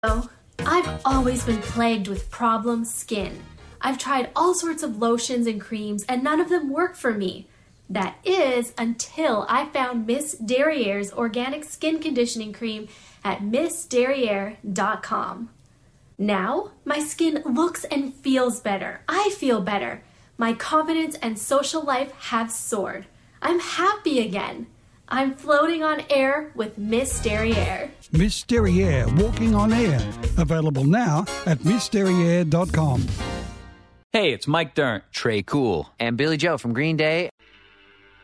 I've always been plagued with problem skin. I've tried all sorts of lotions and creams, and none of them work for me. That is, until I found Miss Derriere's organic skin conditioning cream at MissDerriere.com. Now, my skin looks and feels better. I feel better. My confidence and social life have soared. I'm happy again. I'm floating on air with Miss Derriere. Miss Derriere, walking on air. Available now at MissDerriere.com. Hey, it's Mike Dirnt. Trey Cool. And Billy Joe from Green Day.